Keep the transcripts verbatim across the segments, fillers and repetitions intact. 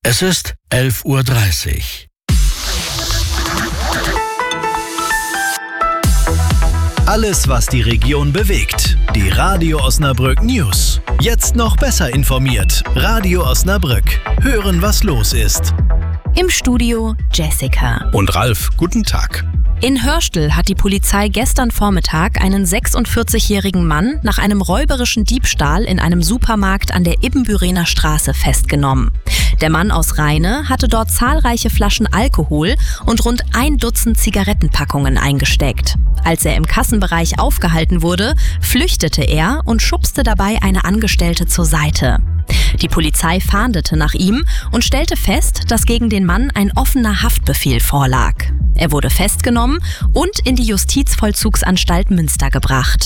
Es ist elf Uhr dreißig. Alles, was die Region bewegt. Die Radio Osnabrück News. Jetzt noch besser informiert. Radio Osnabrück. Hören, was los ist. Im Studio Jessica. Und Ralf, guten Tag. In Hörstel hat die Polizei gestern Vormittag einen sechsundvierzigjährigen Mann nach einem räuberischen Diebstahl in einem Supermarkt an der Ibbenbürener Straße festgenommen. Der Mann aus Rheine hatte dort zahlreiche Flaschen Alkohol und rund ein Dutzend Zigarettenpackungen eingesteckt. Als er im Kassenbereich aufgehalten wurde, flüchtete er und schubste dabei eine Angestellte zur Seite. Die Polizei fahndete nach ihm und stellte fest, dass gegen den Mann ein offener Haftbefehl vorlag. Er wurde festgenommen und in die Justizvollzugsanstalt Münster gebracht.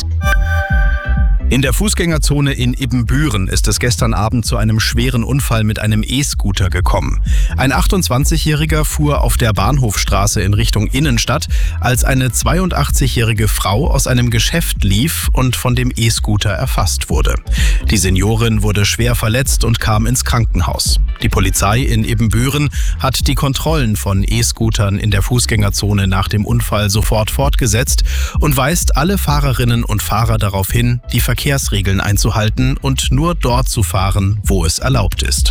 In der Fußgängerzone in Ibbenbüren ist es gestern Abend zu einem schweren Unfall mit einem E-Scooter gekommen. Ein achtundzwanzigjähriger fuhr auf der Bahnhofstraße in Richtung Innenstadt, als eine zweiundachtzigjährige Frau aus einem Geschäft lief und von dem E-Scooter erfasst wurde. Die Seniorin wurde schwer verletzt und kam ins Krankenhaus. Die Polizei in Ibbenbüren hat die Kontrollen von E-Scootern in der Fußgängerzone nach dem Unfall sofort fortgesetzt und weist alle Fahrerinnen und Fahrer darauf hin, die Verkehrsregeln einzuhalten und nur dort zu fahren, wo es erlaubt ist.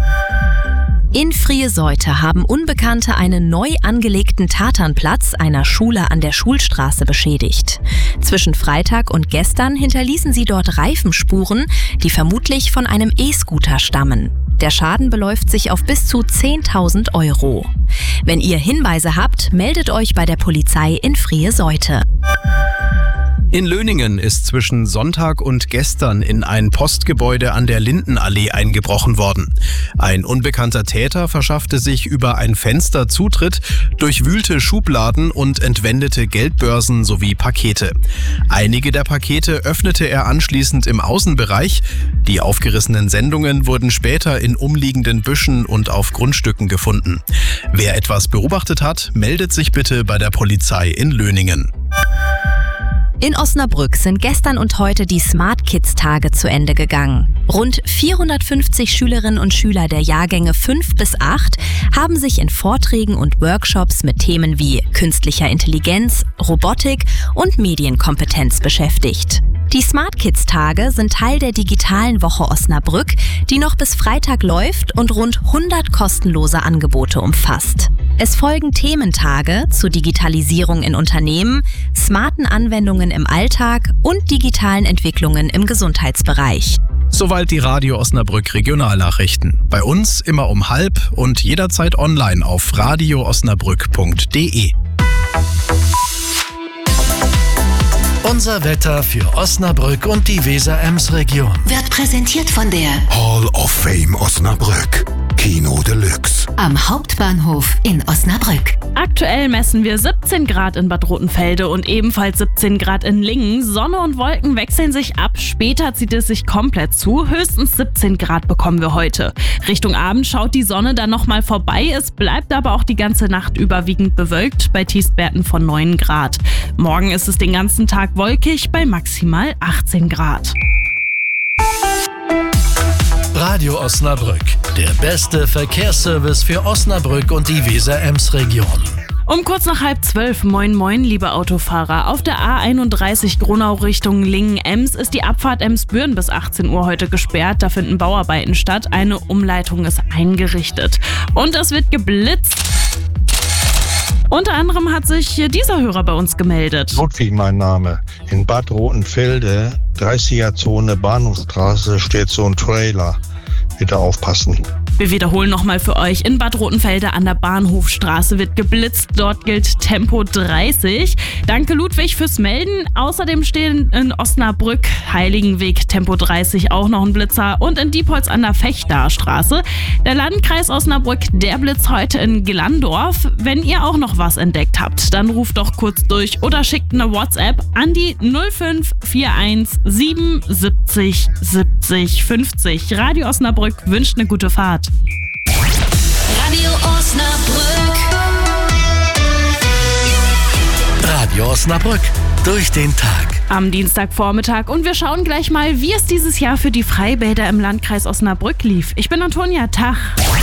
In Frieseute haben Unbekannte einen neu angelegten Tatanplatz einer Schule an der Schulstraße beschädigt. Zwischen Freitag und gestern hinterließen sie dort Reifenspuren, die vermutlich von einem E-Scooter stammen. Der Schaden beläuft sich auf bis zu zehntausend Euro. Wenn ihr Hinweise habt, meldet euch bei der Polizei in Frieseute. In Löningen ist zwischen Sonntag und gestern in ein Postgebäude an der Lindenallee eingebrochen worden. Ein unbekannter Täter verschaffte sich über ein Fenster Zutritt, durchwühlte Schubladen und entwendete Geldbörsen sowie Pakete. Einige der Pakete öffnete er anschließend im Außenbereich. Die aufgerissenen Sendungen wurden später in umliegenden Büschen und auf Grundstücken gefunden. Wer etwas beobachtet hat, meldet sich bitte bei der Polizei in Löningen. In Osnabrück sind gestern und heute die Smart Kids Tage zu Ende gegangen. Rund vierhundertfünfzig Schülerinnen und Schüler der Jahrgänge fünf bis acht haben sich in Vorträgen und Workshops mit Themen wie künstlicher Intelligenz, Robotik und Medienkompetenz beschäftigt. Die Smart Kids Tage sind Teil der digitalen Woche Osnabrück, die noch bis Freitag läuft und rund hundert kostenlose Angebote umfasst. Es folgen Thementage zur Digitalisierung in Unternehmen, smarten Anwendungen im Alltag und digitalen Entwicklungen im Gesundheitsbereich. Soweit die Radio Osnabrück Regionalnachrichten. Bei uns immer um halb und jederzeit online auf radio osnabrück punkt de. Unser Wetter für Osnabrück und die Weser-Ems-Region Wird präsentiert von der Hall of Fame Osnabrück. Kino Deluxe. am Hauptbahnhof in Osnabrück. Aktuell messen wir siebzehn Grad in Bad Rotenfelde und ebenfalls siebzehn Grad in Lingen. Sonne und Wolken wechseln sich ab. Später zieht es sich komplett zu. Höchstens siebzehn Grad bekommen wir heute. Richtung Abend schaut die Sonne dann nochmal vorbei. Es bleibt aber auch die ganze Nacht überwiegend bewölkt bei Tiefstwerten von neun Grad. Morgen ist es den ganzen Tag wolkig bei maximal achtzehn Grad. Radio Osnabrück, der beste Verkehrsservice für Osnabrück und die Weser-Ems-Region. Um kurz nach halb zwölf, moin moin, liebe Autofahrer. Auf der A einunddreißig Gronau Richtung Lingen-Ems ist die Abfahrt Emsbüren bis achtzehn Uhr heute gesperrt. Da finden Bauarbeiten statt. Eine Umleitung ist eingerichtet. Und es wird geblitzt. Unter anderem hat sich hier dieser Hörer bei uns gemeldet. Ludwig, mein Name. In Bad Rotenfelde, dreißiger-Zone Bahnhofstraße, steht so ein Trailer. Bitte aufpassen. Wir wiederholen nochmal für euch. In Bad Rotenfelde an der Bahnhofstraße wird geblitzt. Dort gilt Tempo dreißig. Danke Ludwig fürs Melden. Außerdem stehen in Osnabrück, Heiligenweg, Tempo dreißig auch noch ein Blitzer. Und in Diepholz an der Fechterstraße. Der Landkreis Osnabrück, der blitzt heute in Glandorf. Wenn ihr auch noch was entdeckt habt, dann ruft doch kurz durch oder schickt eine WhatsApp an die null fünf vier eins sieben siebzig siebzig fünfzig. Radio Osnabrück wünscht eine gute Fahrt. Radio Osnabrück. Radio Osnabrück, durch den Tag. Am Dienstagvormittag und wir schauen gleich mal, wie es dieses Jahr für die Freibäder im Landkreis Osnabrück lief. Ich bin Antonia, Tag.